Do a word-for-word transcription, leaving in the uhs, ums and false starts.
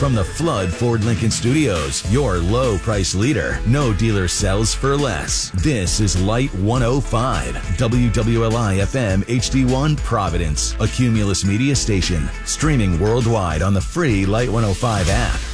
From the Flood Ford Lincoln Studios, your low price leader. No dealer sells for less. This is Light one oh five, W W L I F M H D one Providence, a Cumulus Media station, streaming worldwide on the free Light one oh five app.